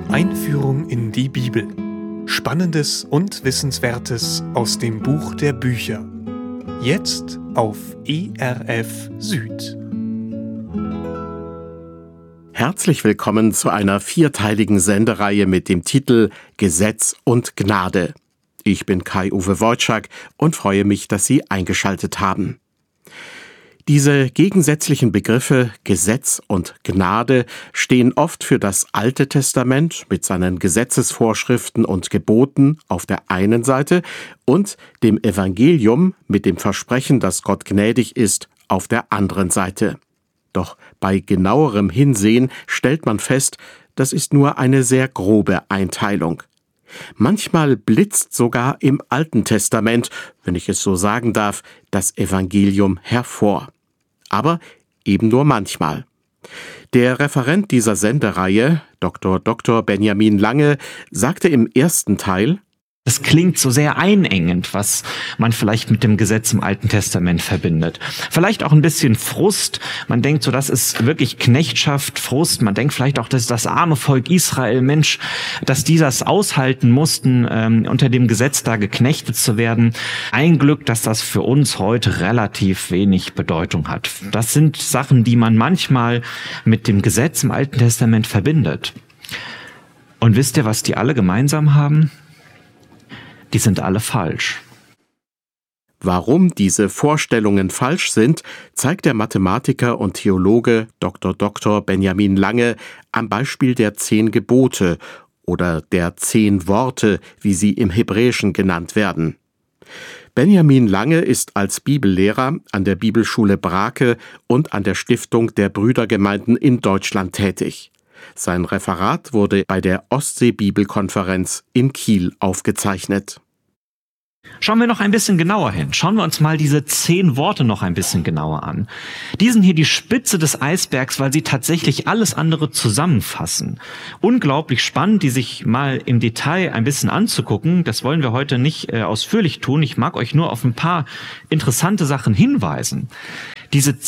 Einführung in die Bibel. Spannendes und Wissenswertes aus dem Buch der Bücher. Jetzt auf ERF Süd. Herzlich willkommen zu einer 4-teiligen Sendereihe mit dem Titel Gesetz und Gnade. Ich bin Kai-Uwe Wojczak und freue mich, dass Sie eingeschaltet haben. Diese gegensätzlichen Begriffe Gesetz und Gnade stehen oft für das Alte Testament mit seinen Gesetzesvorschriften und Geboten auf der einen Seite und dem Evangelium mit dem Versprechen, dass Gott gnädig ist, auf der anderen Seite. Doch bei genauerem Hinsehen stellt man fest, das ist nur eine sehr grobe Einteilung. Manchmal blitzt sogar im Alten Testament, wenn ich es so sagen darf, das Evangelium hervor. Aber eben nur manchmal. Der Referent dieser Sendereihe, Dr. Benjamin Lange, sagte im ersten Teil: Es klingt so sehr einengend, was man vielleicht mit dem Gesetz im Alten Testament verbindet. Vielleicht auch ein bisschen Frust. Man denkt so, das ist wirklich Knechtschaft, Frust. Man denkt vielleicht auch, dass das arme Volk Israel, Mensch, dass die das aushalten mussten, unter dem Gesetz da geknechtet zu werden. Ein Glück, dass das für uns heute relativ wenig Bedeutung hat. Das sind Sachen, die man manchmal mit dem Gesetz im Alten Testament verbindet. Und wisst ihr, was die alle gemeinsam haben? Die sind alle falsch. Warum diese Vorstellungen falsch sind, zeigt der Mathematiker und Theologe Dr. Benjamin Lange am Beispiel der 10 Gebote oder der 10 Worte, wie sie im Hebräischen genannt werden. Benjamin Lange ist als Bibellehrer an der Bibelschule Brake und an der Stiftung der Brüdergemeinden in Deutschland tätig. Sein Referat wurde bei der Ostsee-Bibelkonferenz in Kiel aufgezeichnet. Schauen wir noch ein bisschen genauer hin. Schauen wir uns mal diese 10 Worte noch ein bisschen genauer an. Die sind hier die Spitze des Eisbergs, weil sie tatsächlich alles andere zusammenfassen. Unglaublich spannend, die sich mal im Detail ein bisschen anzugucken. Das wollen wir heute nicht ausführlich tun. Ich mag euch nur auf ein paar interessante Sachen hinweisen. Diese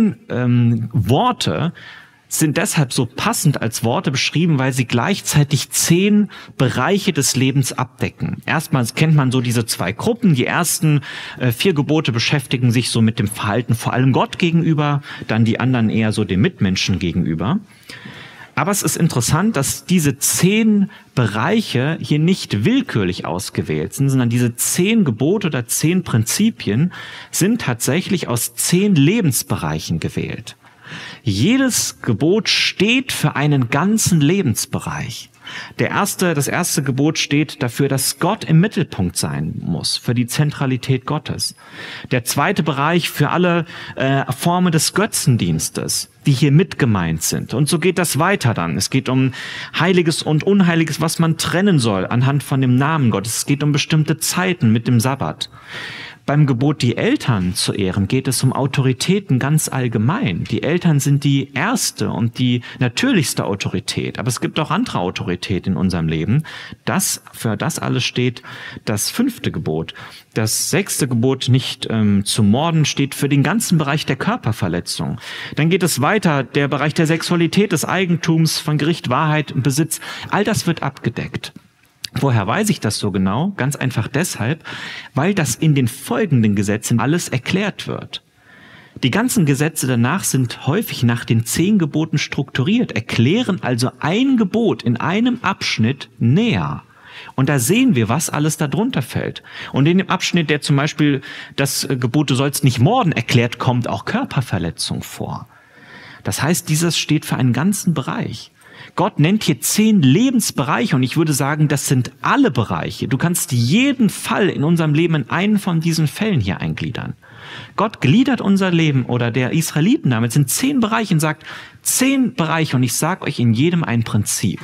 10 Worte sind deshalb so passend als Worte beschrieben, weil sie gleichzeitig 10 Bereiche des Lebens abdecken. Erstmal kennt man so diese 2 Gruppen. Die ersten 4 Gebote beschäftigen sich so mit dem Verhalten vor allem Gott gegenüber, dann die anderen eher so dem Mitmenschen gegenüber. Aber es ist interessant, dass diese 10 Bereiche hier nicht willkürlich ausgewählt sind, sondern diese 10 Gebote oder 10 Prinzipien sind tatsächlich aus 10 Lebensbereichen gewählt. Jedes Gebot steht für einen ganzen Lebensbereich. Das erste Gebot steht dafür, dass Gott im Mittelpunkt sein muss, für die Zentralität Gottes. Der zweite Bereich für alle Formen des Götzendienstes, die hier mit gemeint sind. Und so geht das weiter dann. Es geht um Heiliges und Unheiliges, was man trennen soll anhand von dem Namen Gottes. Es geht um bestimmte Zeiten mit dem Sabbat. Beim Gebot, die Eltern zu ehren, geht es um Autoritäten ganz allgemein. Die Eltern sind die erste und die natürlichste Autorität. Aber es gibt auch andere Autorität in unserem Leben. Für das alles steht das 5. Gebot. Das 6. Gebot, nicht zu morden, steht für den ganzen Bereich der Körperverletzung. Dann geht es weiter, der Bereich der Sexualität, des Eigentums, von Gericht, Wahrheit und Besitz. All das wird abgedeckt. Woher weiß ich das so genau? Ganz einfach deshalb, weil das in den folgenden Gesetzen alles erklärt wird. Die ganzen Gesetze danach sind häufig nach den 10 Geboten strukturiert, erklären also ein Gebot in einem Abschnitt näher. Und da sehen wir, was alles darunter fällt. Und in dem Abschnitt, der zum Beispiel das Gebot, du sollst nicht morden, erklärt, kommt auch Körperverletzung vor. Das heißt, dieses steht für einen ganzen Bereich. Gott nennt hier 10 Lebensbereiche und ich würde sagen, das sind alle Bereiche. Du kannst jeden Fall in unserem Leben in einen von diesen Fällen hier eingliedern. Gott gliedert unser Leben oder der Israeliten damit sind 10 Bereiche und sagt 10 Bereiche und ich sage euch in jedem ein Prinzip.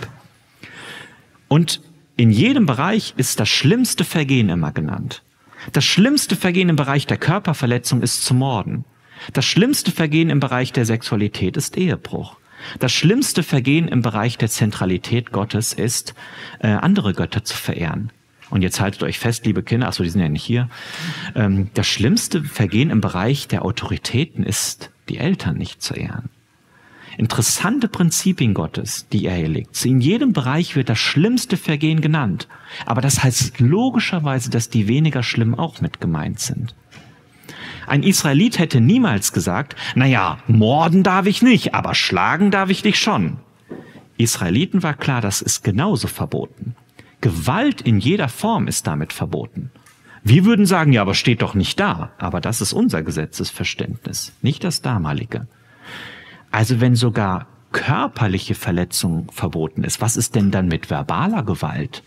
Und in jedem Bereich ist das schlimmste Vergehen immer genannt. Das schlimmste Vergehen im Bereich der Körperverletzung ist zu morden. Das schlimmste Vergehen im Bereich der Sexualität ist Ehebruch. Das schlimmste Vergehen im Bereich der Zentralität Gottes ist, andere Götter zu verehren. Und jetzt haltet euch fest, liebe Kinder, die sind ja nicht hier. Das schlimmste Vergehen im Bereich der Autoritäten ist, die Eltern nicht zu ehren. Interessante Prinzipien Gottes, die er hier legt. In jedem Bereich wird das schlimmste Vergehen genannt. Aber das heißt logischerweise, dass die weniger schlimm auch mit gemeint sind. Ein Israelit hätte niemals gesagt, naja, morden darf ich nicht, aber schlagen darf ich dich schon. Israeliten war klar, das ist genauso verboten. Gewalt in jeder Form ist damit verboten. Wir würden sagen, ja, aber steht doch nicht da. Aber das ist unser Gesetzesverständnis, nicht das damalige. Also wenn sogar körperliche Verletzung verboten ist, was ist denn dann mit verbaler Gewalt?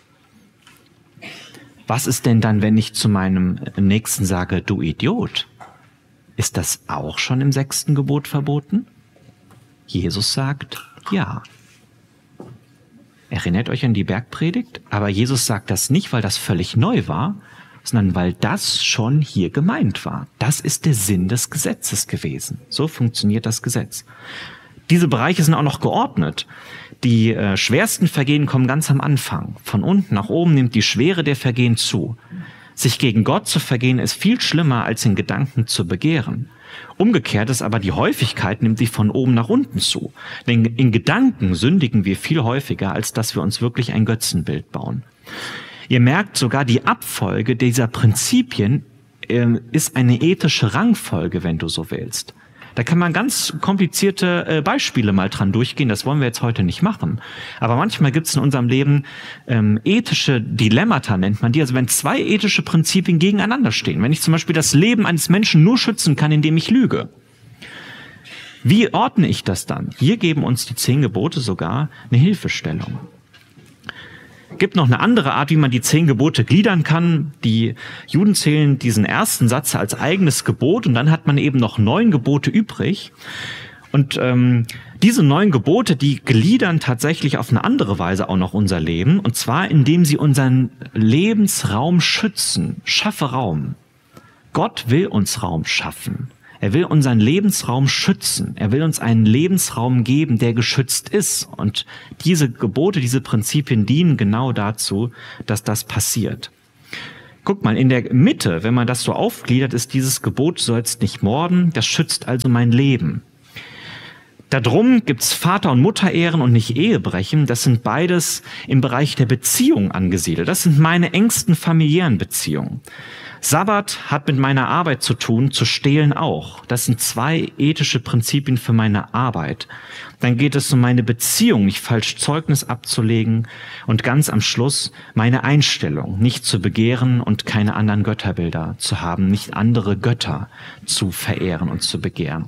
Was ist denn dann, wenn ich zu meinem Nächsten sage, du Idiot? Ist das auch schon im 6. Gebot verboten? Jesus sagt, ja. Erinnert euch an die Bergpredigt? Aber Jesus sagt das nicht, weil das völlig neu war, sondern weil das schon hier gemeint war. Das ist der Sinn des Gesetzes gewesen. So funktioniert das Gesetz. Diese Bereiche sind auch noch geordnet. Die schwersten Vergehen kommen ganz am Anfang. Von unten nach oben nimmt die Schwere der Vergehen zu. Sich gegen Gott zu vergehen ist viel schlimmer, als in Gedanken zu begehren. Umgekehrt ist aber die Häufigkeit, nimmt sie von oben nach unten zu. Denn in Gedanken sündigen wir viel häufiger, als dass wir uns wirklich ein Götzenbild bauen. Ihr merkt, sogar die Abfolge dieser Prinzipien ist eine ethische Rangfolge, wenn du so willst. Da kann man ganz komplizierte Beispiele mal dran durchgehen, das wollen wir jetzt heute nicht machen. Aber manchmal gibt es in unserem Leben ethische Dilemmata, nennt man die. Also wenn 2 ethische Prinzipien gegeneinander stehen. Wenn ich zum Beispiel das Leben eines Menschen nur schützen kann, indem ich lüge. Wie ordne ich das dann? Hier geben uns die 10 Gebote sogar eine Hilfestellung. Gibt noch eine andere Art, wie man die 10 Gebote gliedern kann. Die Juden zählen diesen ersten Satz als eigenes Gebot und dann hat man eben noch 9 Gebote übrig. Und diese 9 Gebote, die gliedern tatsächlich auf eine andere Weise auch noch unser Leben. Und zwar, indem sie unseren Lebensraum schützen. Schaffe Raum. Gott will uns Raum schaffen. Er will unseren Lebensraum schützen. Er will uns einen Lebensraum geben, der geschützt ist. Und diese Gebote, diese Prinzipien dienen genau dazu, dass das passiert. Guck mal, in der Mitte, wenn man das so aufgliedert, ist dieses Gebot, du sollst nicht morden. Das schützt also mein Leben. Darum gibt's Vater- und Mutterehren und nicht Ehebrechen. Das sind beides im Bereich der Beziehung angesiedelt. Das sind meine engsten familiären Beziehungen. Sabbat hat mit meiner Arbeit zu tun, zu stehlen auch. Das sind 2 ethische Prinzipien für meine Arbeit. Dann geht es um meine Beziehung, nicht falsch Zeugnis abzulegen. Und ganz am Schluss meine Einstellung, nicht zu begehren und keine anderen Götterbilder zu haben, nicht andere Götter zu verehren und zu begehren.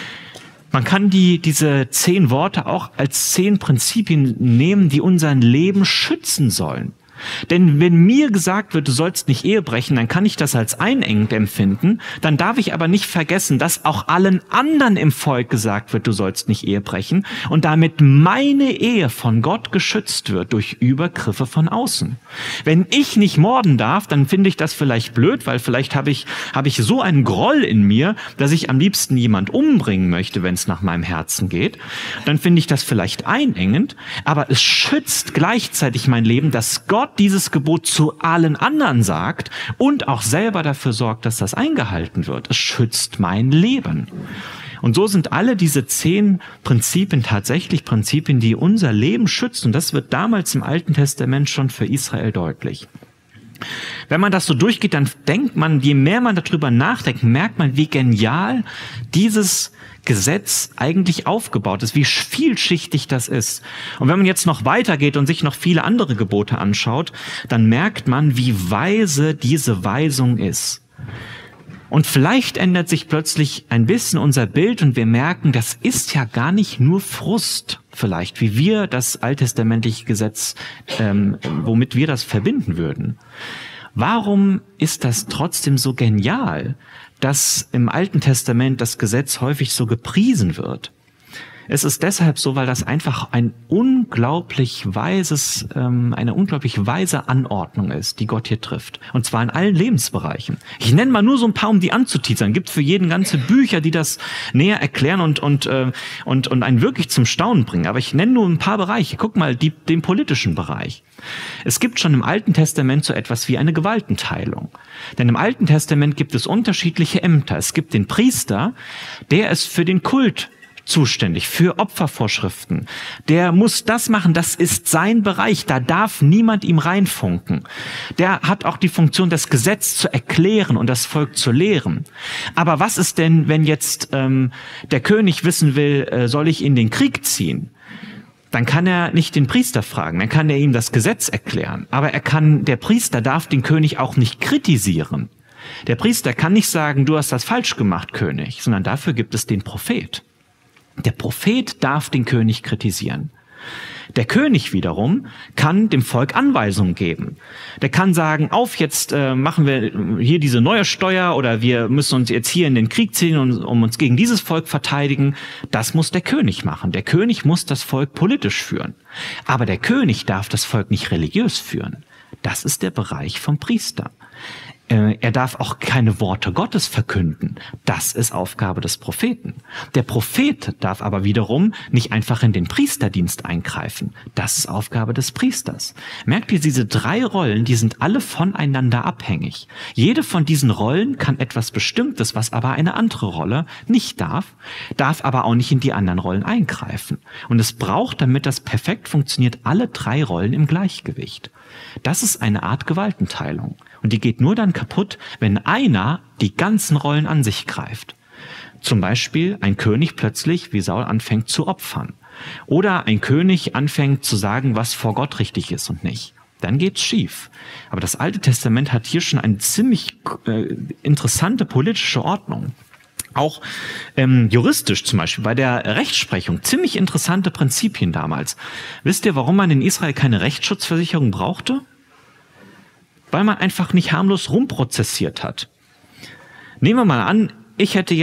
Man kann diese 10 Worte auch als 10 Prinzipien nehmen, die unser Leben schützen sollen. Denn wenn mir gesagt wird, du sollst nicht Ehe brechen, dann kann ich das als einengend empfinden. Dann darf ich aber nicht vergessen, dass auch allen anderen im Volk gesagt wird, du sollst nicht Ehe brechen. Und damit meine Ehe von Gott geschützt wird durch Übergriffe von außen. Wenn ich nicht morden darf, dann finde ich das vielleicht blöd, weil vielleicht habe ich so einen Groll in mir, dass ich am liebsten jemand umbringen möchte, wenn es nach meinem Herzen geht. Dann finde ich das vielleicht einengend, aber es schützt gleichzeitig mein Leben, dass Gott dieses Gebot zu allen anderen sagt und auch selber dafür sorgt, dass das eingehalten wird. Es schützt mein Leben. Und so sind alle diese 10 Prinzipien tatsächlich Prinzipien, die unser Leben schützen. Und das wird damals im Alten Testament schon für Israel deutlich. Wenn man das so durchgeht, dann denkt man, je mehr man darüber nachdenkt, merkt man, wie genial dieses Gesetz eigentlich aufgebaut ist, wie vielschichtig das ist. Und wenn man jetzt noch weitergeht und sich noch viele andere Gebote anschaut, dann merkt man, wie weise diese Weisung ist. Und vielleicht ändert sich plötzlich ein bisschen unser Bild und wir merken, das ist ja gar nicht nur Frust, vielleicht, wie wir das alttestamentliche Gesetz, womit wir das verbinden würden. Warum ist das trotzdem so genial, dass im Alten Testament das Gesetz häufig so gepriesen wird? Es ist deshalb so, weil das einfach eine unglaublich weise Anordnung ist, die Gott hier trifft. Und zwar in allen Lebensbereichen. Ich nenne mal nur so ein paar, um die anzuteasern. Gibt für jeden ganze Bücher, die das näher erklären und einen wirklich zum Staunen bringen. Aber ich nenne nur ein paar Bereiche. Guck mal, den politischen Bereich. Es gibt schon im Alten Testament so etwas wie eine Gewaltenteilung. Denn im Alten Testament gibt es unterschiedliche Ämter. Es gibt den Priester, der ist für den Kult zuständig für Opfervorschriften. Der muss das machen, das ist sein Bereich, da darf niemand ihm reinfunken. Der hat auch die Funktion, das Gesetz zu erklären und das Volk zu lehren. Aber was ist denn, wenn jetzt der König wissen will, soll ich in den Krieg ziehen? Dann kann er nicht den Priester fragen, dann kann er ihm das Gesetz erklären. Aber der Priester darf den König auch nicht kritisieren. Der Priester kann nicht sagen, du hast das falsch gemacht, König, sondern dafür gibt es den Prophet. Der Prophet darf den König kritisieren. Der König wiederum kann dem Volk Anweisungen geben. Der kann sagen, jetzt machen wir hier diese neue Steuer oder wir müssen uns jetzt hier in den Krieg ziehen, um uns gegen dieses Volk verteidigen. Das muss der König machen. Der König muss das Volk politisch führen. Aber der König darf das Volk nicht religiös führen. Das ist der Bereich vom Priester. Er darf auch keine Worte Gottes verkünden. Das ist Aufgabe des Propheten. Der Prophet darf aber wiederum nicht einfach in den Priesterdienst eingreifen. Das ist Aufgabe des Priesters. Merkt ihr, diese 3 Rollen, die sind alle voneinander abhängig. Jede von diesen Rollen kann etwas Bestimmtes, was aber eine andere Rolle nicht darf aber auch nicht in die anderen Rollen eingreifen. Und es braucht, damit das perfekt funktioniert, alle 3 Rollen im Gleichgewicht. Das ist eine Art Gewaltenteilung. Und die geht nur dann kaputt, wenn einer die ganzen Rollen an sich greift. Zum Beispiel ein König plötzlich, wie Saul, anfängt zu opfern. Oder ein König anfängt zu sagen, was vor Gott richtig ist und nicht. Dann geht's schief. Aber das Alte Testament hat hier schon eine ziemlich interessante politische Ordnung. Auch juristisch zum Beispiel, bei der Rechtsprechung, ziemlich interessante Prinzipien damals. Wisst ihr, warum man in Israel keine Rechtsschutzversicherung brauchte? Weil man einfach nicht harmlos rumprozessiert hat. Nehmen wir mal an, Andi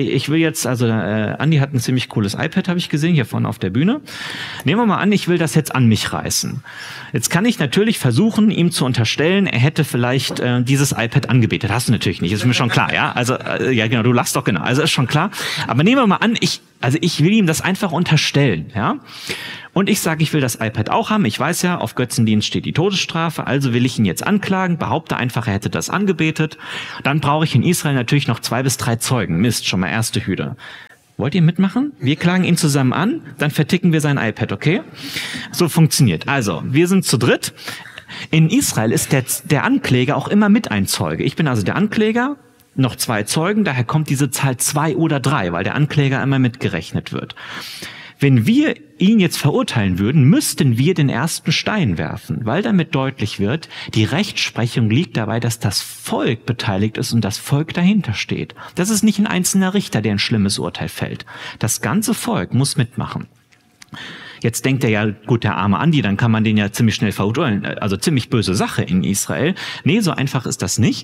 hat ein ziemlich cooles iPad, habe ich gesehen, hier vorne auf der Bühne. Nehmen wir mal an, ich will das jetzt an mich reißen. Jetzt kann ich natürlich versuchen, ihm zu unterstellen, er hätte vielleicht dieses iPad angebetet. Hast du natürlich nicht, ist mir schon klar, ja? Also, ja genau, du lachst doch genau, also ist schon klar. Aber nehmen wir mal an, ich will ihm das einfach unterstellen, ja? Und ich sage, ich will das iPad auch haben. Ich weiß ja, auf Götzendienst steht die Todesstrafe, also will ich ihn jetzt anklagen, behaupte einfach, er hätte das angebetet. Dann brauche ich in Israel natürlich noch 2 bis 3 Zeugen. Mist, schon mal erste Hürde. Wollt ihr mitmachen? Wir klagen ihn zusammen an, dann verticken wir sein iPad, okay? So funktioniert. Also, wir sind zu dritt. In Israel ist der Ankläger auch immer mit ein Zeuge. Ich bin also der Ankläger, noch 2 Zeugen, daher kommt diese Zahl 2 oder 3, weil der Ankläger immer mitgerechnet wird. Wenn wir ihn jetzt verurteilen würden, müssten wir den ersten Stein werfen, weil damit deutlich wird, die Rechtsprechung liegt dabei, dass das Volk beteiligt ist und das Volk dahinter steht. Das ist nicht ein einzelner Richter, der ein schlimmes Urteil fällt. Das ganze Volk muss mitmachen. Jetzt denkt er ja, gut, der arme Andi, dann kann man den ja ziemlich schnell verurteilen. Also ziemlich böse Sache in Israel. Nee, so einfach ist das nicht.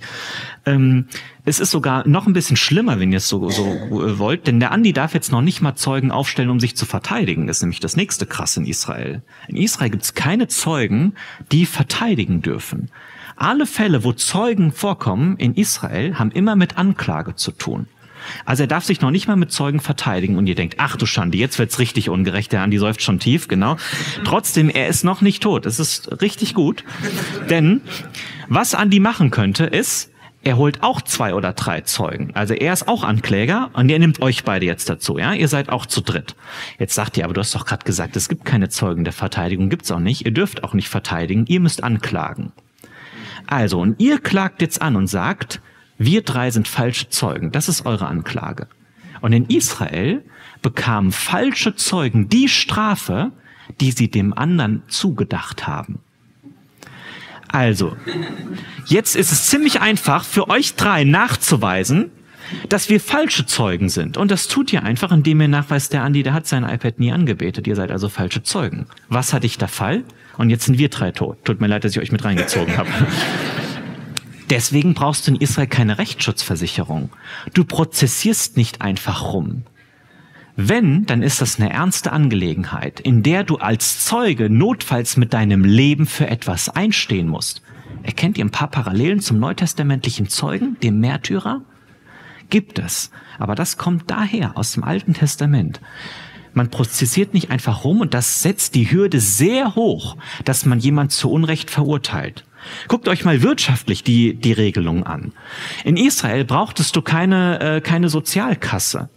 Es ist sogar noch ein bisschen schlimmer, wenn ihr es so wollt, denn der Andi darf jetzt noch nicht mal Zeugen aufstellen, um sich zu verteidigen. Das ist nämlich das nächste Krass in Israel. In Israel gibt es keine Zeugen, die verteidigen dürfen. Alle Fälle, wo Zeugen vorkommen in Israel, haben immer mit Anklage zu tun. Also er darf sich noch nicht mal mit Zeugen verteidigen und ihr denkt, ach du Schande, jetzt wird's richtig ungerecht, der Andi säuft schon tief, genau. Trotzdem, er ist noch nicht tot, es ist richtig gut, denn was Andi machen könnte ist, er holt auch 2 oder 3 Zeugen, also er ist auch Ankläger und er nimmt euch beide jetzt dazu, ja, ihr seid auch zu dritt. Jetzt sagt ihr, aber du hast doch gerade gesagt, es gibt keine Zeugen der Verteidigung, gibt's auch nicht, ihr dürft auch nicht verteidigen, ihr müsst anklagen. Also, und ihr klagt jetzt an und sagt, wir 3 sind falsche Zeugen. Das ist eure Anklage. Und in Israel bekamen falsche Zeugen die Strafe, die sie dem anderen zugedacht haben. Also, jetzt ist es ziemlich einfach für euch 3 nachzuweisen, dass wir falsche Zeugen sind. Und das tut ihr einfach, indem ihr nachweist, der Andi, der hat sein iPad nie angebetet. Ihr seid also falsche Zeugen. Was hatte ich der Fall? Und jetzt sind wir 3 tot. Tut mir leid, dass ich euch mit reingezogen habe. Deswegen brauchst du in Israel keine Rechtsschutzversicherung. Du prozessierst nicht einfach rum. Wenn, dann ist das eine ernste Angelegenheit, in der du als Zeuge notfalls mit deinem Leben für etwas einstehen musst. Erkennt ihr ein paar Parallelen zum neutestamentlichen Zeugen, dem Märtyrer? Gibt es. Aber das kommt daher, aus dem Alten Testament. Man prozessiert nicht einfach rum und das setzt die Hürde sehr hoch, dass man jemand zu Unrecht verurteilt. Guckt euch mal wirtschaftlich die Regelung an. In Israel brauchtest du keine Sozialkasse.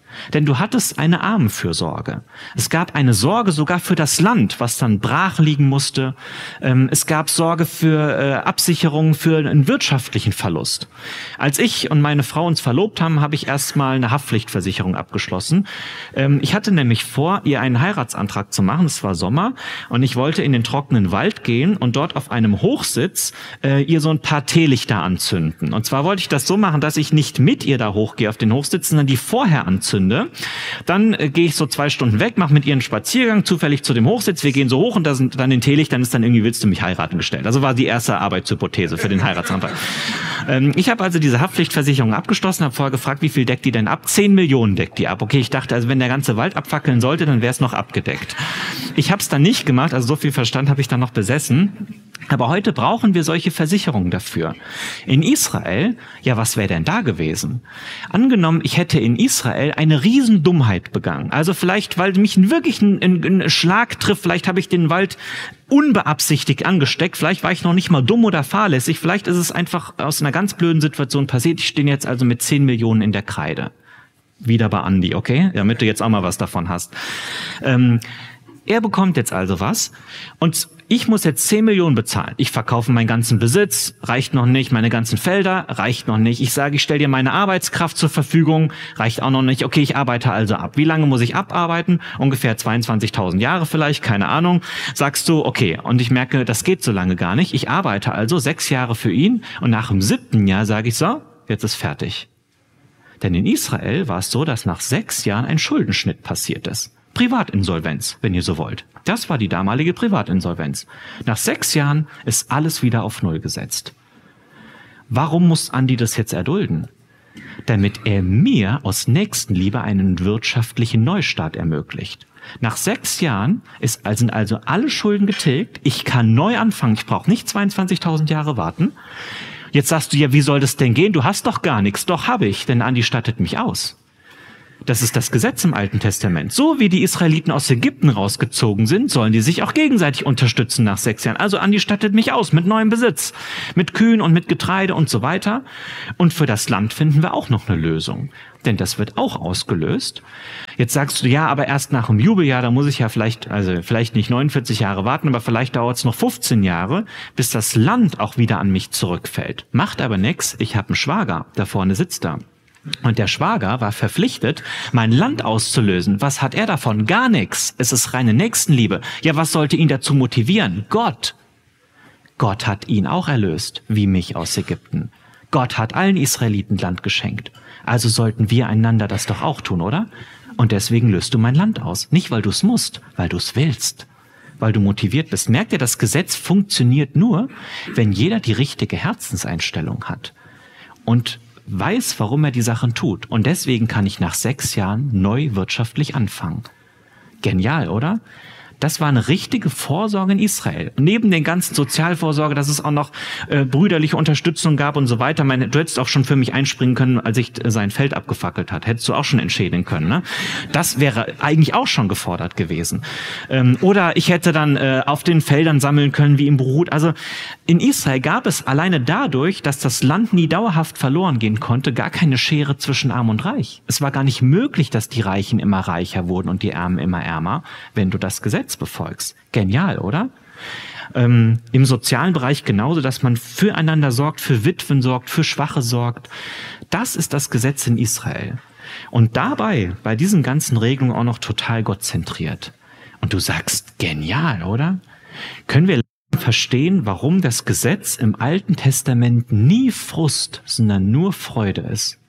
Denn du hattest eine Armenfürsorge. Es gab eine Sorge sogar für das Land, was dann brach liegen musste. Es gab Sorge für Absicherung für einen wirtschaftlichen Verlust. Als ich und meine Frau uns verlobt haben, habe ich erstmal eine Haftpflichtversicherung abgeschlossen. Ich hatte nämlich vor, ihr einen Heiratsantrag zu machen. Es war Sommer und ich wollte in den trockenen Wald gehen und dort auf einem Hochsitz ihr so ein paar Teelichter anzünden. Und zwar wollte ich das so machen, dass ich nicht mit ihr da hochgehe auf den Hochsitz, sondern die vorher anzünde. Dann gehe ich so 2 Stunden weg, mache mit ihr einen Spaziergang, zufällig zu dem Hochsitz. Wir gehen so hoch und da sind dann den Teelichtern ist dann irgendwie, willst du mich heiraten gestellt. Also war die erste Arbeitshypothese für den Heiratsantrag. Ich habe also diese Haftpflichtversicherung abgeschlossen, habe vorher gefragt, wie viel deckt die denn ab? 10 Millionen deckt die ab. Okay, ich dachte, also wenn der ganze Wald abfackeln sollte, dann wäre es noch abgedeckt. Ich habe es dann nicht gemacht, also so viel Verstand habe ich dann noch besessen. Aber heute brauchen wir solche Versicherungen dafür. In Israel, ja, was wäre denn da gewesen? Angenommen, ich hätte in Israel eine Riesendummheit begangen. Also vielleicht, weil mich wirklich ein Schlag trifft, vielleicht habe ich den Wald unbeabsichtigt angesteckt, vielleicht war ich noch nicht mal dumm oder fahrlässig, vielleicht ist es einfach aus einer ganz blöden Situation passiert. Ich stehe jetzt also mit 10 Millionen in der Kreide. Wieder bei Andi, okay? Damit du jetzt auch mal was davon hast. Er bekommt jetzt also was und ich muss jetzt 10 Millionen bezahlen. Ich verkaufe meinen ganzen Besitz, reicht noch nicht. Meine ganzen Felder, reicht noch nicht. Ich sage, ich stelle dir meine Arbeitskraft zur Verfügung, reicht auch noch nicht. Okay, ich arbeite also ab. Wie lange muss ich abarbeiten? Ungefähr 22.000 Jahre vielleicht, keine Ahnung. Sagst du, okay, und ich merke, das geht so lange gar nicht. Ich arbeite also 6 Jahre für ihn und nach dem 7. Jahr sage ich so, jetzt ist fertig. Denn in Israel war es so, dass nach 6 Jahren ein Schuldenschnitt passiert ist. Privatinsolvenz, wenn ihr so wollt. Das war die damalige Privatinsolvenz. Nach 6 Jahren ist alles wieder auf Null gesetzt. Warum muss Andi das jetzt erdulden? Damit er mir aus Nächstenliebe einen wirtschaftlichen Neustart ermöglicht. Nach 6 Jahren sind also alle Schulden getilgt. Ich kann neu anfangen. Ich brauche nicht 22.000 Jahre warten. Jetzt sagst du ja, wie soll das denn gehen? Du hast doch gar nichts. Doch habe ich, denn Andi stattet mich aus. Das ist das Gesetz im Alten Testament. So wie die Israeliten aus Ägypten rausgezogen sind, sollen die sich auch gegenseitig unterstützen nach 6 Jahren. Also Andi stattet mich aus mit neuem Besitz, mit Kühen und mit Getreide und so weiter. Und für das Land finden wir auch noch eine Lösung. Denn das wird auch ausgelöst. Jetzt sagst du, ja, aber erst nach dem Jubeljahr, da muss ich ja vielleicht nicht 49 Jahre warten, aber vielleicht dauert es noch 15 Jahre, bis das Land auch wieder an mich zurückfällt. Macht aber nix, ich habe einen Schwager, da vorne sitzt er. Und der Schwager war verpflichtet, mein Land auszulösen. Was hat er davon? Gar nichts. Es ist reine Nächstenliebe. Ja, was sollte ihn dazu motivieren? Gott. Gott hat ihn auch erlöst, wie mich aus Ägypten. Gott hat allen Israeliten Land geschenkt. Also sollten wir einander das doch auch tun, oder? Und deswegen löst du mein Land aus. Nicht, weil du es musst, weil du es willst. Weil du motiviert bist. Merkt ihr, das Gesetz funktioniert nur, wenn jeder die richtige Herzenseinstellung hat. Und weiß, warum er die Sachen tut. Und deswegen kann ich nach 6 Jahren neu wirtschaftlich anfangen. Genial, oder? Das war eine richtige Vorsorge in Israel. Neben den ganzen Sozialvorsorge, dass es auch noch brüderliche Unterstützung gab und so weiter. Du hättest auch schon für mich einspringen können, als ich sein Feld abgefackelt hat. Hättest du auch schon entschädigen können. Ne? Das wäre eigentlich auch schon gefordert gewesen. Oder ich hätte dann auf den Feldern sammeln können, wie im Brut. Also in Israel gab es alleine dadurch, dass das Land nie dauerhaft verloren gehen konnte, gar keine Schere zwischen Arm und Reich. Es war gar nicht möglich, dass die Reichen immer reicher wurden und die Armen immer ärmer, wenn du das Gesetz befolgst. Genial, oder? Im sozialen Bereich genauso, dass man füreinander sorgt, für Witwen sorgt, für Schwache sorgt. Das ist das Gesetz in Israel. Und dabei, bei diesen ganzen Regelungen auch noch total gottzentriert. Und du sagst, genial, oder? Können wir verstehen, warum das Gesetz im Alten Testament nie Frust, sondern nur Freude ist?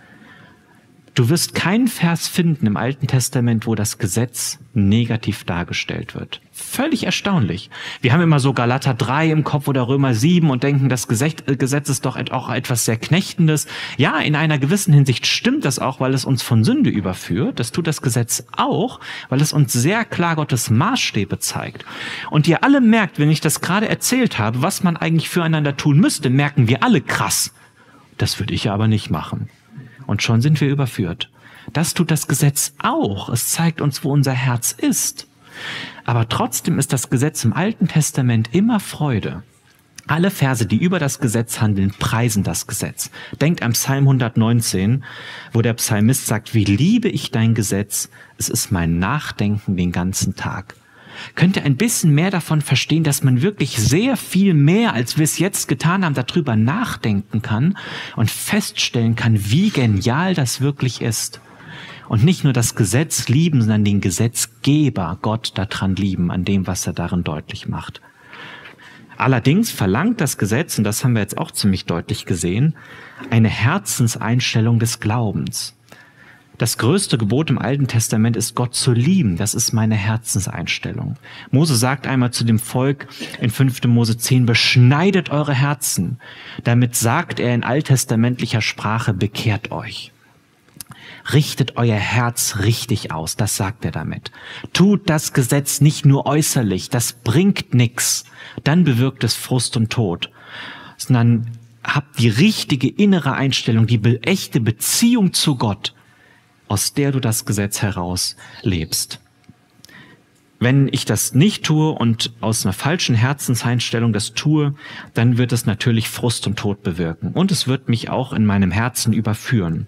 Du wirst keinen Vers finden im Alten Testament, wo das Gesetz negativ dargestellt wird. Völlig erstaunlich. Wir haben immer so Galater 3 im Kopf oder Römer 7 und denken, das Gesetz ist doch auch etwas sehr Knechtendes. Ja, in einer gewissen Hinsicht stimmt das auch, weil es uns von Sünde überführt. Das tut das Gesetz auch, weil es uns sehr klar Gottes Maßstäbe zeigt. Und ihr alle merkt, wenn ich das gerade erzählt habe, was man eigentlich füreinander tun müsste, merken wir alle krass. Das würde ich aber nicht machen. Und schon sind wir überführt. Das tut das Gesetz auch. Es zeigt uns, wo unser Herz ist. Aber trotzdem ist das Gesetz im Alten Testament immer Freude. Alle Verse, die über das Gesetz handeln, preisen das Gesetz. Denkt an Psalm 119, wo der Psalmist sagt, wie liebe ich dein Gesetz, es ist mein Nachdenken den ganzen Tag. Könnt ihr ein bisschen mehr davon verstehen, dass man wirklich sehr viel mehr, als wir es jetzt getan haben, darüber nachdenken kann und feststellen kann, wie genial das wirklich ist. Und nicht nur das Gesetz lieben, sondern den Gesetzgeber Gott daran lieben, an dem, was er darin deutlich macht. Allerdings verlangt das Gesetz, und das haben wir jetzt auch ziemlich deutlich gesehen, eine Herzenseinstellung des Glaubens. Das größte Gebot im Alten Testament ist, Gott zu lieben. Das ist meine Herzenseinstellung. Mose sagt einmal zu dem Volk in 5. Mose 10, beschneidet eure Herzen. Damit sagt er in alttestamentlicher Sprache, bekehrt euch. Richtet euer Herz richtig aus, das sagt er damit. Tut das Gesetz nicht nur äußerlich, das bringt nichts. Dann bewirkt es Frust und Tod. Sondern habt die richtige innere Einstellung, die echte Beziehung zu Gott, aus der du das Gesetz heraus lebst. Wenn ich das nicht tue und aus einer falschen Herzenseinstellung das tue, dann wird es natürlich Frust und Tod bewirken. Und es wird mich auch in meinem Herzen überführen.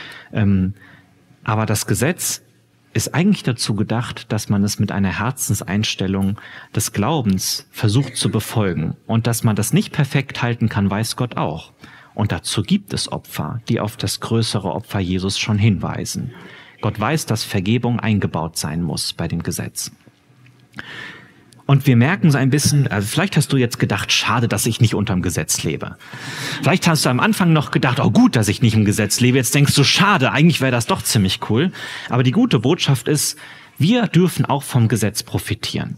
Aber das Gesetz ist eigentlich dazu gedacht, dass man es mit einer Herzenseinstellung des Glaubens versucht zu befolgen. Und dass man das nicht perfekt halten kann, weiß Gott auch. Und dazu gibt es Opfer, die auf das größere Opfer Jesus schon hinweisen. Gott weiß, dass Vergebung eingebaut sein muss bei dem Gesetz. Und wir merken so ein bisschen, also vielleicht hast du jetzt gedacht, schade, dass ich nicht unterm Gesetz lebe. Vielleicht hast du am Anfang noch gedacht, oh gut, dass ich nicht im Gesetz lebe. Jetzt denkst du, schade, eigentlich wäre das doch ziemlich cool. Aber die gute Botschaft ist, wir dürfen auch vom Gesetz profitieren.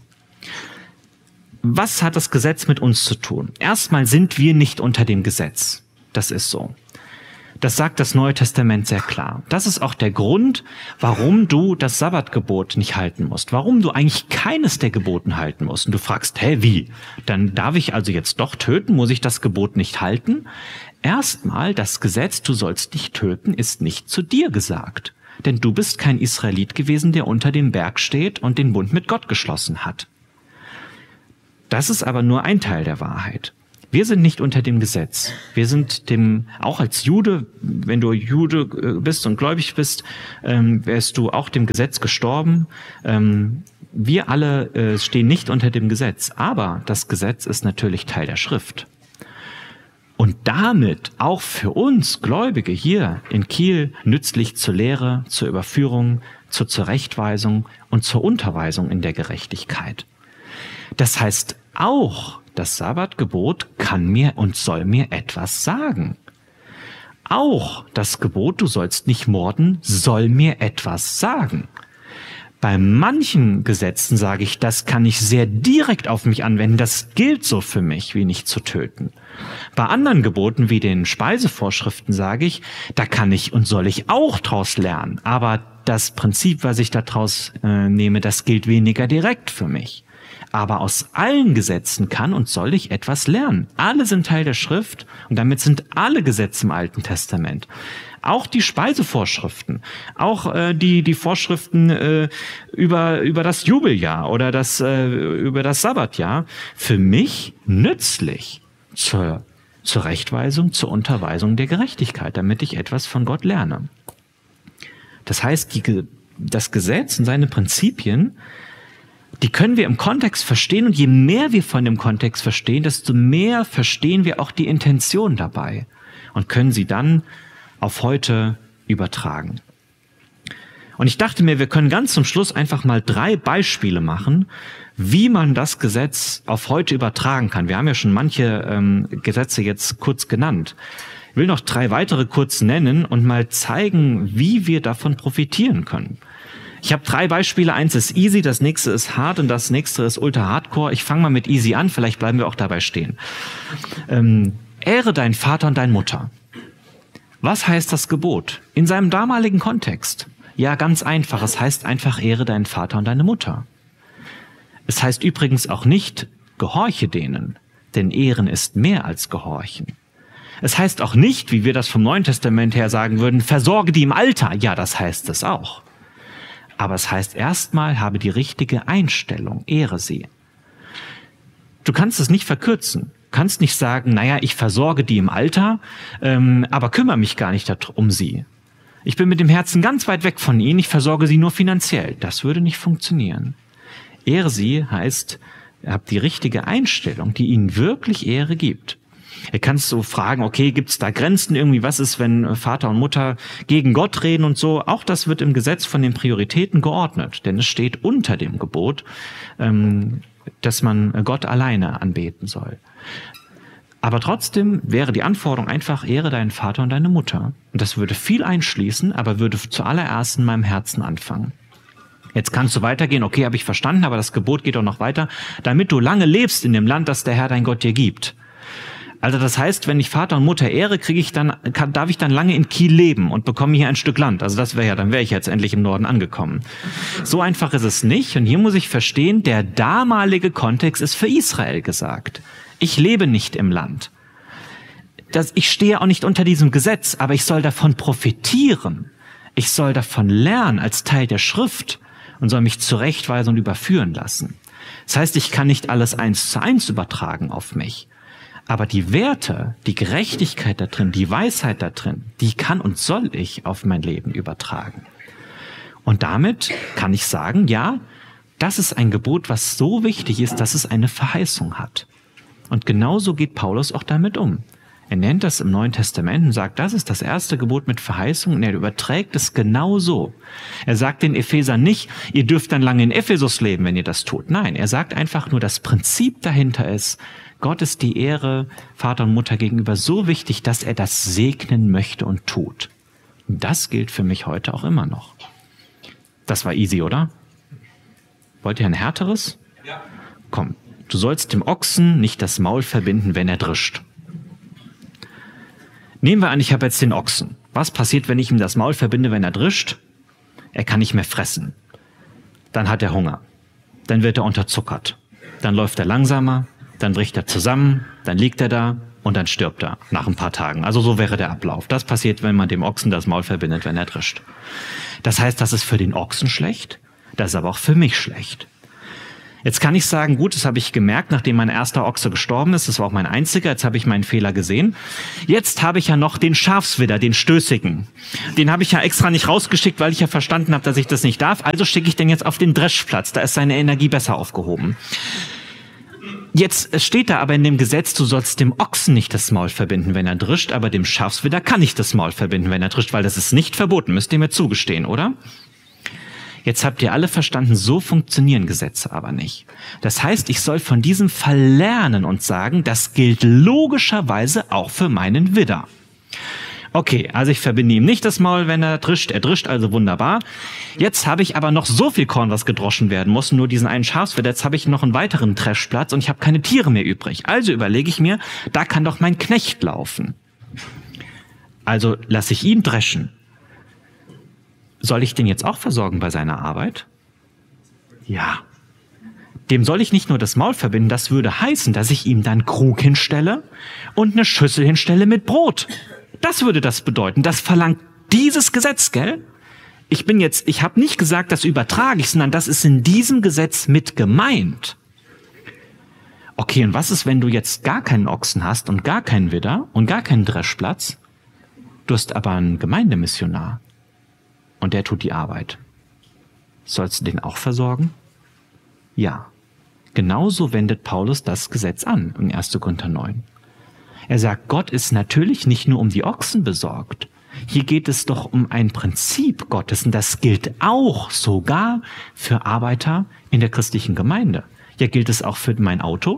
Was hat das Gesetz mit uns zu tun? Erstmal sind wir nicht unter dem Gesetz. Das ist so. Das sagt das Neue Testament sehr klar. Das ist auch der Grund, warum du das Sabbatgebot nicht halten musst. Warum du eigentlich keines der Geboten halten musst. Und du fragst, wie? Dann darf ich also jetzt doch töten? Muss ich das Gebot nicht halten? Erstmal, das Gesetz, du sollst nicht töten, ist nicht zu dir gesagt. Denn du bist kein Israelit gewesen, der unter dem Berg steht und den Bund mit Gott geschlossen hat. Das ist aber nur ein Teil der Wahrheit. Wir sind nicht unter dem Gesetz. Wir sind auch als Jude, wenn du Jude bist und gläubig bist, wärst du auch dem Gesetz gestorben. Wir alle stehen nicht unter dem Gesetz. Aber das Gesetz ist natürlich Teil der Schrift. Und damit auch für uns Gläubige hier in Kiel nützlich zur Lehre, zur Überführung, zur Zurechtweisung und zur Unterweisung in der Gerechtigkeit. Das heißt auch, das Sabbatgebot kann mir und soll mir etwas sagen. Auch das Gebot, du sollst nicht morden, soll mir etwas sagen. Bei manchen Gesetzen sage ich, das kann ich sehr direkt auf mich anwenden, das gilt so für mich, wie nicht zu töten. Bei anderen Geboten, wie den Speisevorschriften, sage ich, da kann ich und soll ich auch draus lernen. Aber das Prinzip, was ich daraus nehme, das gilt weniger direkt für mich. Aber aus allen Gesetzen kann und soll ich etwas lernen. Alle sind Teil der Schrift und damit sind alle Gesetze im Alten Testament. Auch die Speisevorschriften, auch die Vorschriften über das Jubeljahr oder über das Sabbatjahr, für mich nützlich zur Rechtweisung, zur Unterweisung der Gerechtigkeit, damit ich etwas von Gott lerne. Das heißt, das Gesetz und seine Prinzipien, die können wir im Kontext verstehen und je mehr wir von dem Kontext verstehen, desto mehr verstehen wir auch die Intention dabei und können sie dann auf heute übertragen. Und ich dachte mir, wir können ganz zum Schluss einfach mal 3 Beispiele machen, wie man das Gesetz auf heute übertragen kann. Wir haben ja schon manche Gesetze jetzt kurz genannt. Ich will noch 3 weitere kurz nennen und mal zeigen, wie wir davon profitieren können. Ich habe 3 Beispiele. Eins ist easy, das nächste ist hard und das nächste ist ultra hardcore. Ich fange mal mit easy an, vielleicht bleiben wir auch dabei stehen. Ehre deinen Vater und deine Mutter. Was heißt das Gebot? In seinem damaligen Kontext. Ja, ganz einfach. Es heißt einfach, ehre deinen Vater und deine Mutter. Es heißt übrigens auch nicht, gehorche denen, denn Ehren ist mehr als Gehorchen. Es heißt auch nicht, wie wir das vom Neuen Testament her sagen würden, versorge die im Alter. Ja, das heißt es auch. Aber es heißt erstmal, habe die richtige Einstellung, ehre sie. Du kannst es nicht verkürzen. kannst nicht sagen, naja, ich versorge die im Alter, aber kümmere mich gar nicht um sie. Ich bin mit dem Herzen ganz weit weg von ihnen, ich versorge sie nur finanziell. Das würde nicht funktionieren. Ehre sie heißt, ihr habt die richtige Einstellung, die ihnen wirklich Ehre gibt. Ihr kannst so fragen, okay, gibt es da Grenzen irgendwie? Was ist, wenn Vater und Mutter gegen Gott reden und so? Auch das wird im Gesetz von den Prioritäten geordnet, denn es steht unter dem Gebot, dass man Gott alleine anbeten soll. Aber trotzdem wäre die Anforderung einfach, ehre deinen Vater und deine Mutter. Und das würde viel einschließen, aber würde zuallererst in meinem Herzen anfangen. Jetzt kannst du weitergehen, okay, habe ich verstanden, aber das Gebot geht auch noch weiter, damit du lange lebst in dem Land, das der Herr dein Gott dir gibt. Also das heißt, wenn ich Vater und Mutter ehre, darf ich dann lange in Kiel leben und bekomme hier ein Stück Land. Also das dann wäre ich jetzt endlich im Norden angekommen. So einfach ist es nicht. Und hier muss ich verstehen, der damalige Kontext ist für Israel gesagt. Ich lebe nicht im Land. Ich stehe auch nicht unter diesem Gesetz, aber ich soll davon profitieren. Ich soll davon lernen als Teil der Schrift und soll mich zurechtweisen und überführen lassen. Das heißt, ich kann nicht alles 1:1 übertragen auf mich. Aber die Werte, die Gerechtigkeit da drin, die Weisheit da drin, die kann und soll ich auf mein Leben übertragen. Und damit kann ich sagen, ja, das ist ein Gebot, was so wichtig ist, dass es eine Verheißung hat. Und genauso geht Paulus auch damit um. Er nennt das im Neuen Testament und sagt, das ist das erste Gebot mit Verheißung und er überträgt es genauso. Er sagt den Ephesern nicht, ihr dürft dann lange in Ephesus leben, wenn ihr das tut. Nein, er sagt einfach nur, das Prinzip dahinter ist, Gott ist die Ehre Vater und Mutter gegenüber so wichtig, dass er das segnen möchte und tut. Und das gilt für mich heute auch immer noch. Das war easy, oder? Wollt ihr ein härteres? Ja. Komm, du sollst dem Ochsen nicht das Maul verbinden, wenn er drischt. Nehmen wir an, ich habe jetzt den Ochsen. Was passiert, wenn ich ihm das Maul verbinde, wenn er drischt? Er kann nicht mehr fressen. Dann hat er Hunger. Dann wird er unterzuckert. Dann läuft er langsamer. Dann bricht er zusammen, dann liegt er da und dann stirbt er nach ein paar Tagen. Also so wäre der Ablauf. Das passiert, wenn man dem Ochsen das Maul verbindet, wenn er drischt. Das heißt, das ist für den Ochsen schlecht, das ist aber auch für mich schlecht. Jetzt kann ich sagen, gut, das habe ich gemerkt, nachdem mein erster Ochse gestorben ist, das war auch mein einziger, jetzt habe ich meinen Fehler gesehen. Jetzt habe ich ja noch den Schafswidder, den Stößigen. Den habe ich ja extra nicht rausgeschickt, weil ich ja verstanden habe, dass ich das nicht darf. Also schicke ich den jetzt auf den Dreschplatz, da ist seine Energie besser aufgehoben. Jetzt steht da aber in dem Gesetz, du sollst dem Ochsen nicht das Maul verbinden, wenn er drischt, aber dem Schafswidder kann ich das Maul verbinden, wenn er drischt, weil das ist nicht verboten, müsst ihr mir zugestehen, oder? Jetzt habt ihr alle verstanden, so funktionieren Gesetze aber nicht. Das heißt, ich soll von diesem Fall lernen und sagen, das gilt logischerweise auch für meinen Widder. Okay, also ich verbinde ihm nicht das Maul, wenn er drischt also wunderbar. Jetzt habe ich aber noch so viel Korn, was gedroschen werden muss, nur diesen einen Schafswidder, jetzt habe ich noch einen weiteren Dreschplatz und ich habe keine Tiere mehr übrig. Also überlege ich mir, da kann doch mein Knecht laufen. Also lasse ich ihn dreschen. Soll ich den jetzt auch versorgen bei seiner Arbeit? Ja. Dem soll ich nicht nur das Maul verbinden, das würde heißen, dass ich ihm dann Krug hinstelle und eine Schüssel hinstelle mit Brot. Das würde das bedeuten. Das verlangt dieses Gesetz, gell? Ich habe nicht gesagt, das übertrage ich, sondern das ist in diesem Gesetz mit gemeint. Okay, und was ist, wenn du jetzt gar keinen Ochsen hast und gar keinen Widder und gar keinen Dreschplatz? Du hast aber einen Gemeindemissionar und der tut die Arbeit. Sollst du den auch versorgen? Ja. Genauso wendet Paulus das Gesetz an in 1. Korinther 9. Er sagt, Gott ist natürlich nicht nur um die Ochsen besorgt. Hier geht es doch um ein Prinzip Gottes und das gilt auch sogar für Arbeiter in der christlichen Gemeinde. Ja, gilt es auch für mein Auto?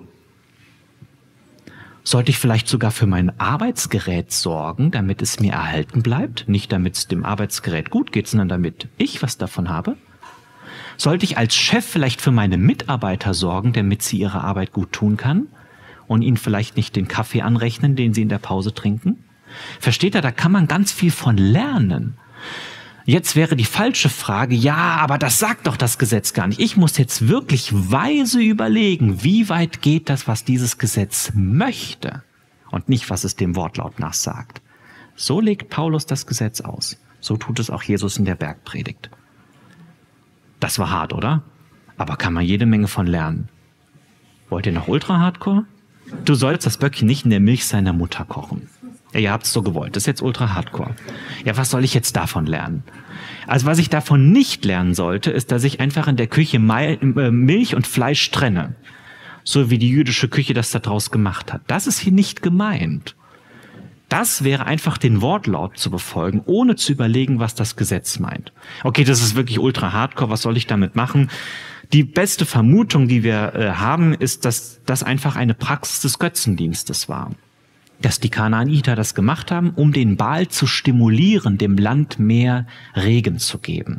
Sollte ich vielleicht sogar für mein Arbeitsgerät sorgen, damit es mir erhalten bleibt? Nicht damit es dem Arbeitsgerät gut geht, sondern damit ich was davon habe? Sollte ich als Chef vielleicht für meine Mitarbeiter sorgen, damit sie ihre Arbeit gut tun kann? Und ihnen vielleicht nicht den Kaffee anrechnen, den sie in der Pause trinken? Versteht ihr, da kann man ganz viel von lernen. Jetzt wäre die falsche Frage, ja, aber das sagt doch das Gesetz gar nicht. Ich muss jetzt wirklich weise überlegen, wie weit geht das, was dieses Gesetz möchte und nicht, was es dem Wortlaut nach sagt. So legt Paulus das Gesetz aus. So tut es auch Jesus in der Bergpredigt. Das war hart, oder? Aber kann man jede Menge von lernen. Wollt ihr noch ultra hardcore? du sollst das Böckchen nicht in der Milch seiner Mutter kochen. Ja, ihr habt es so gewollt. Das ist jetzt ultra hardcore. Ja, was soll ich jetzt davon lernen? Also was ich davon nicht lernen sollte, ist, dass ich einfach in der Küche Milch und Fleisch trenne. So wie die jüdische Küche das da draus gemacht hat. Das ist hier nicht gemeint. Das wäre einfach den Wortlaut zu befolgen, ohne zu überlegen, was das Gesetz meint. Okay, das ist wirklich ultra hardcore, was soll ich damit machen? Die beste Vermutung, die wir haben, ist, dass das einfach eine Praxis des Götzendienstes war. Dass die Kanaaniter das gemacht haben, um den Baal zu stimulieren, dem Land mehr Regen zu geben.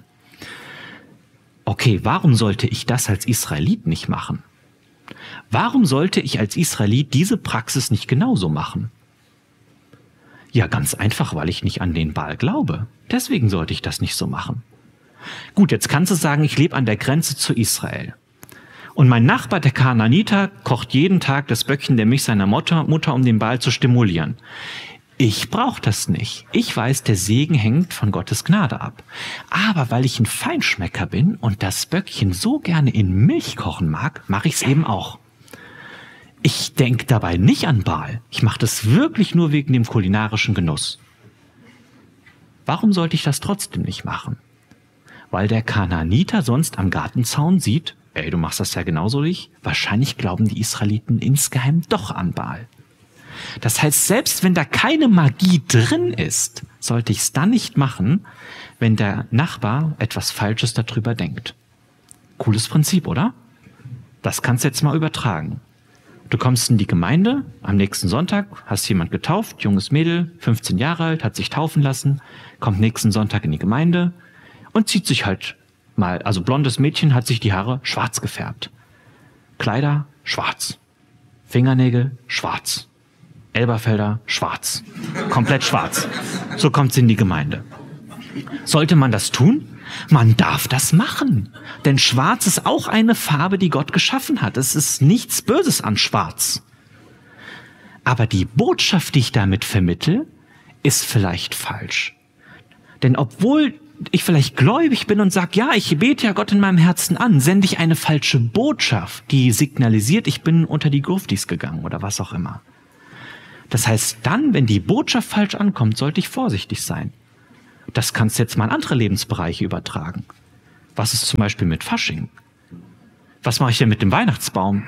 Okay, warum sollte ich das als Israelit nicht machen? Warum sollte ich als Israelit diese Praxis nicht genauso machen? Ja, ganz einfach, weil ich nicht an den Baal glaube. Deswegen sollte ich das nicht so machen. Gut, jetzt kannst du sagen, ich lebe an der Grenze zu Israel. Und mein Nachbar, der Kanaaniter, kocht jeden Tag das Böckchen der Milch seiner Mutter, um den Baal zu stimulieren. Ich brauche das nicht. Ich weiß, der Segen hängt von Gottes Gnade ab. Aber weil ich ein Feinschmecker bin und das Böckchen so gerne in Milch kochen mag, mache ich es eben auch. Ich denke dabei nicht an Baal. Ich mache das wirklich nur wegen dem kulinarischen Genuss. Warum sollte ich das trotzdem nicht machen? Weil der Kanaaniter sonst am Gartenzaun sieht, ey, du machst das ja genauso wie ich. Wahrscheinlich glauben die Israeliten insgeheim doch an Baal. Das heißt, selbst wenn da keine Magie drin ist, sollte ich es dann nicht machen, wenn der Nachbar etwas Falsches darüber denkt. Cooles Prinzip, oder? Das kannst du jetzt mal übertragen. Du kommst in die Gemeinde, am nächsten Sonntag hast jemand getauft, junges Mädel, 15 Jahre alt, hat sich taufen lassen, kommt nächsten Sonntag in die Gemeinde und zieht sich halt mal, also blondes Mädchen hat sich die Haare schwarz gefärbt. Kleider schwarz. Fingernägel schwarz. Elberfelder schwarz. Komplett schwarz. So kommt sie in die Gemeinde. Sollte man das tun? Man darf das machen. Denn schwarz ist auch eine Farbe, die Gott geschaffen hat. Es ist nichts Böses an schwarz. Aber die Botschaft, die ich damit vermittle, ist vielleicht falsch. Denn obwohl ich vielleicht gläubig bin und sage, ja, ich bete ja Gott in meinem Herzen an, sende ich eine falsche Botschaft, die signalisiert, ich bin unter die Gruftis gegangen oder was auch immer. Das heißt, dann, wenn die Botschaft falsch ankommt, sollte ich vorsichtig sein. Das kannst du jetzt mal in andere Lebensbereiche übertragen. Was ist zum Beispiel mit Fasching? Was mache ich denn mit dem Weihnachtsbaum?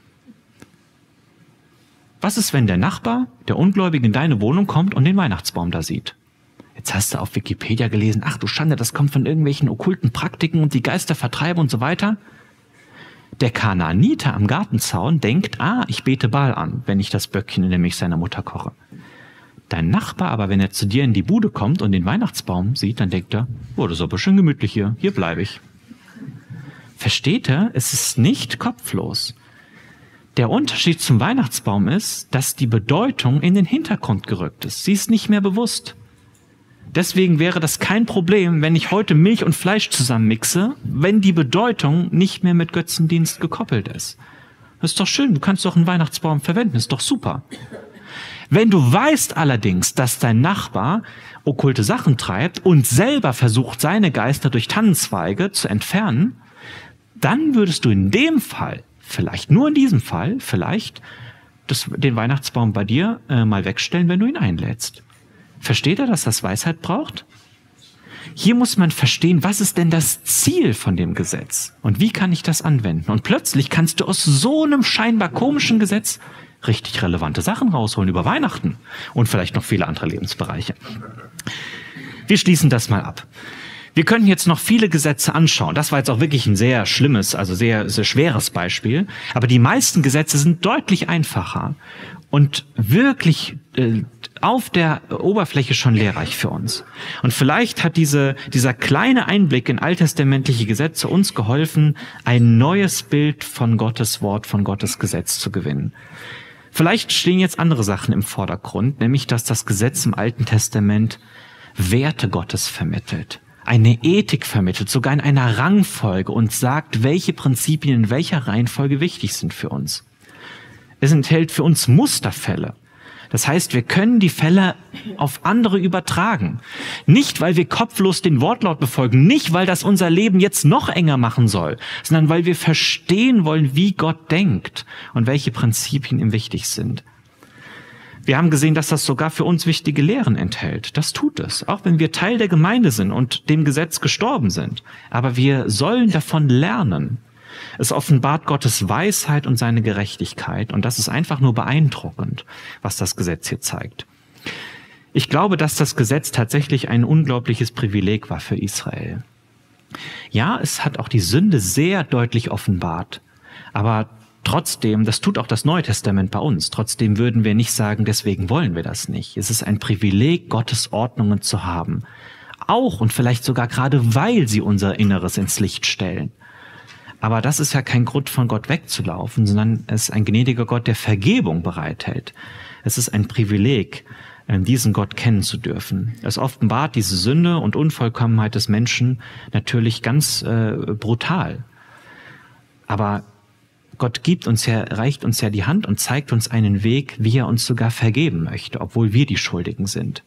Was ist, wenn der Nachbar, der Ungläubige, in deine Wohnung kommt und den Weihnachtsbaum da sieht? Jetzt hast du auf Wikipedia gelesen, ach du Schande, das kommt von irgendwelchen okkulten Praktiken und die Geister vertreiben und so weiter. Der Kanaaniter am Gartenzaun denkt, ich bete Baal an, wenn ich das Böckchen in der Milch seiner Mutter koche. Dein Nachbar aber, wenn er zu dir in die Bude kommt und den Weihnachtsbaum sieht, dann denkt er, oh, das ist aber schön gemütlich hier bleibe ich. Versteht er? Es ist nicht kopflos. Der Unterschied zum Weihnachtsbaum ist, dass die Bedeutung in den Hintergrund gerückt ist. Sie ist nicht mehr bewusst. Deswegen wäre das kein Problem, wenn ich heute Milch und Fleisch zusammenmixe, wenn die Bedeutung nicht mehr mit Götzendienst gekoppelt ist. Das ist doch schön, du kannst doch einen Weihnachtsbaum verwenden, ist doch super. Wenn du weißt allerdings, dass dein Nachbar okkulte Sachen treibt und selber versucht, seine Geister durch Tannenzweige zu entfernen, dann würdest du in dem Fall, vielleicht nur in diesem Fall, vielleicht den Weihnachtsbaum bei dir mal wegstellen, wenn du ihn einlädst. Versteht er, dass das Weisheit braucht? Hier muss man verstehen, was ist denn das Ziel von dem Gesetz? Und wie kann ich das anwenden? Und plötzlich kannst du aus so einem scheinbar komischen Gesetz richtig relevante Sachen rausholen über Weihnachten und vielleicht noch viele andere Lebensbereiche. Wir schließen das mal ab. Wir können jetzt noch viele Gesetze anschauen. Das war jetzt auch wirklich ein sehr schlimmes, also sehr, sehr schweres Beispiel. Aber die meisten Gesetze sind deutlich einfacher und wirklich auf der Oberfläche schon lehrreich für uns. Und vielleicht hat dieser kleine Einblick in alttestamentliche Gesetze uns geholfen, ein neues Bild von Gottes Wort, von Gottes Gesetz zu gewinnen. Vielleicht stehen jetzt andere Sachen im Vordergrund, nämlich dass das Gesetz im Alten Testament Werte Gottes vermittelt, eine Ethik vermittelt, sogar in einer Rangfolge und sagt, welche Prinzipien in welcher Reihenfolge wichtig sind für uns. Es enthält für uns Musterfälle. Das heißt, wir können die Fälle auf andere übertragen. Nicht, weil wir kopflos den Wortlaut befolgen, nicht, weil das unser Leben jetzt noch enger machen soll, sondern weil wir verstehen wollen, wie Gott denkt und welche Prinzipien ihm wichtig sind. Wir haben gesehen, dass das sogar für uns wichtige Lehren enthält. Das tut es, auch wenn wir Teil der Gemeinde sind und dem Gesetz gestorben sind. Aber wir sollen davon lernen. Es offenbart Gottes Weisheit und seine Gerechtigkeit. Und das ist einfach nur beeindruckend, was das Gesetz hier zeigt. Ich glaube, dass das Gesetz tatsächlich ein unglaubliches Privileg war für Israel. Ja, es hat auch die Sünde sehr deutlich offenbart. Aber trotzdem, das tut auch das Neue Testament bei uns, trotzdem würden wir nicht sagen, deswegen wollen wir das nicht. Es ist ein Privileg, Gottes Ordnungen zu haben. Auch und vielleicht sogar gerade, weil sie unser Inneres ins Licht stellen. Aber das ist ja kein Grund, von Gott wegzulaufen, sondern es ist ein gnädiger Gott, der Vergebung bereithält. Es ist ein Privileg, diesen Gott kennen zu dürfen. Es offenbart diese Sünde und Unvollkommenheit des Menschen natürlich ganz brutal. Aber Gott reicht uns ja die Hand und zeigt uns einen Weg, wie er uns sogar vergeben möchte, obwohl wir die Schuldigen sind.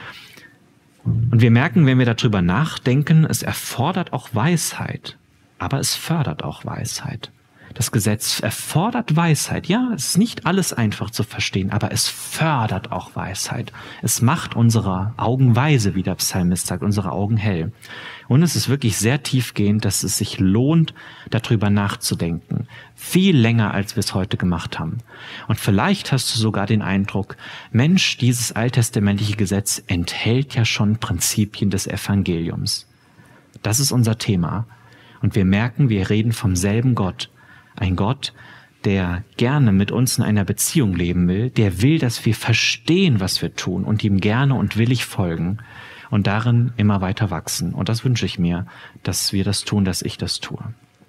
Und wir merken, wenn wir darüber nachdenken, es erfordert auch Weisheit. Aber es fördert auch Weisheit. Das Gesetz erfordert Weisheit. Ja, es ist nicht alles einfach zu verstehen, aber es fördert auch Weisheit. Es macht unsere Augen weise, wie der Psalmist sagt, unsere Augen hell. Und es ist wirklich sehr tiefgehend, dass es sich lohnt, darüber nachzudenken. Viel länger, als wir es heute gemacht haben. Und vielleicht hast du sogar den Eindruck, Mensch, dieses alttestamentliche Gesetz enthält ja schon Prinzipien des Evangeliums. Das ist unser Thema. Und wir merken, wir reden vom selben Gott. Ein Gott, der gerne mit uns in einer Beziehung leben will, der will, dass wir verstehen, was wir tun und ihm gerne und willig folgen und darin immer weiter wachsen. Und das wünsche ich mir, dass wir das tun, dass ich das tue.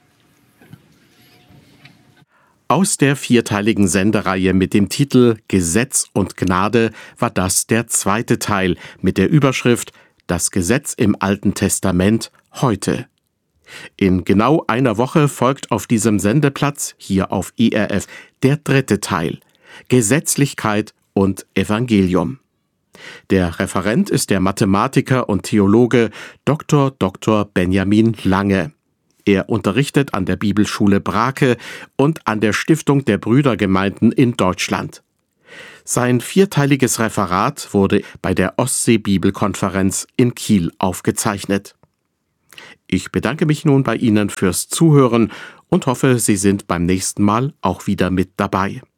Aus der vierteiligen Sendereihe mit dem Titel Gesetz und Gnade war das der zweite Teil mit der Überschrift Das Gesetz im Alten Testament heute. In genau einer Woche folgt auf diesem Sendeplatz, hier auf ERF, der dritte Teil, Gesetzlichkeit und Evangelium. Der Referent ist der Mathematiker und Theologe Dr. Benjamin Lange. Er unterrichtet an der Bibelschule Brake und an der Stiftung der Brüdergemeinden in Deutschland. Sein vierteiliges Referat wurde bei der Ostsee-Bibelkonferenz in Kiel aufgezeichnet. Ich bedanke mich nun bei Ihnen fürs Zuhören und hoffe, Sie sind beim nächsten Mal auch wieder mit dabei.